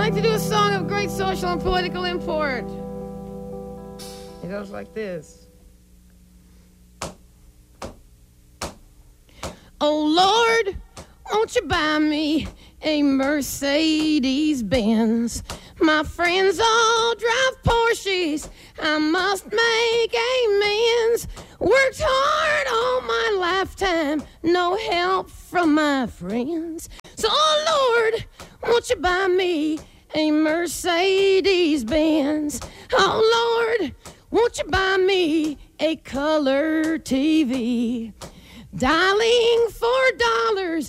like to do a song of great social and political import. It goes like this. Oh, Lord, won't you buy me a Mercedes-Benz? My friends all drive Porsches. I must make amends. Worked hard all my lifetime. No help from my friends. So, oh, Lord, won't you buy me a Mercedes-Benz? Oh, Lord, won't you buy me a color TV? Dialing $4